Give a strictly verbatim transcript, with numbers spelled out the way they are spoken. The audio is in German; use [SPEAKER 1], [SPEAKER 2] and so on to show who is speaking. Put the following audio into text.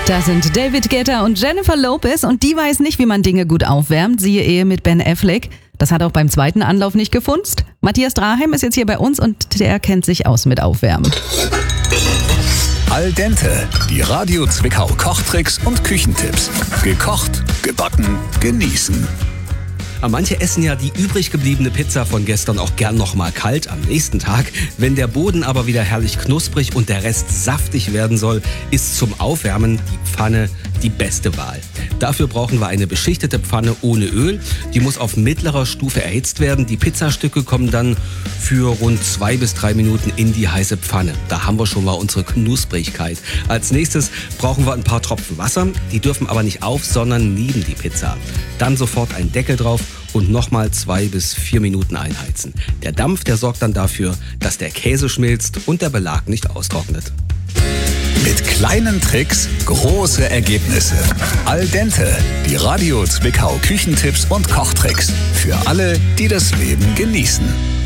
[SPEAKER 1] Das sind David Guetta und Jennifer Lopez und die weiß nicht, wie man Dinge gut aufwärmt. Siehe Ehe mit Ben Affleck. Das hat auch beim zweiten Anlauf nicht gefunzt. Matthias Draheim ist jetzt hier bei uns und der kennt sich aus mit Aufwärmen.
[SPEAKER 2] Al dente, die Radio Zwickau Kochtricks und Küchentipps. Gekocht, gebacken, genießen.
[SPEAKER 3] Aber manche essen ja die übrig gebliebene Pizza von gestern auch gern nochmal kalt am nächsten Tag. Wenn der Boden aber wieder herrlich knusprig und der Rest saftig werden soll, ist zum Aufwärmen die Pfanne die beste Wahl. Dafür brauchen wir eine beschichtete Pfanne ohne Öl. Die muss auf mittlerer Stufe erhitzt werden. Die Pizzastücke kommen dann für rund zwei bis drei Minuten in die heiße Pfanne. Da haben wir schon mal unsere Knusprigkeit. Als nächstes brauchen wir ein paar Tropfen Wasser. Die dürfen aber nicht auf, sondern neben die Pizza. Dann sofort einen Deckel drauf und nochmal zwei bis vier Minuten einheizen. Der Dampf, der sorgt dann dafür, dass der Käse schmilzt und der Belag nicht austrocknet.
[SPEAKER 2] Mit kleinen Tricks große Ergebnisse. Al dente, die Radio Zwickau Küchentipps und Kochtricks. Für alle, die das Leben genießen.